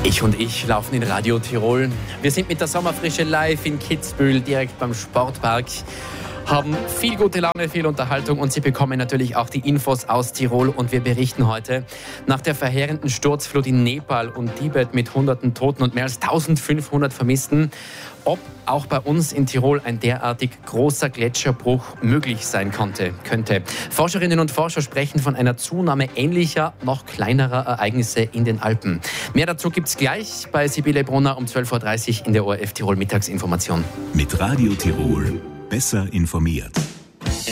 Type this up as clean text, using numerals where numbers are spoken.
Ich laufen in Radio Tirol. Wir sind mit der Sommerfrische live in Kitzbühel, direkt beim Sportpark. Haben viel gute Laune, viel Unterhaltung und Sie bekommen natürlich auch die Infos aus Tirol. Und wir berichten heute nach der verheerenden Sturzflut in Nepal und Tibet mit hunderten Toten und mehr als 1500 Vermissten, ob auch bei uns in Tirol ein derartig großer Gletscherbruch möglich sein könnte. Forscherinnen und Forscher sprechen von einer Zunahme ähnlicher, noch kleinerer Ereignisse in den Alpen. Mehr dazu gibt's gleich bei Sibylle Brunner um 12.30 Uhr in der ORF Tirol Mittagsinformation. Mit Radio Tirol besser informiert.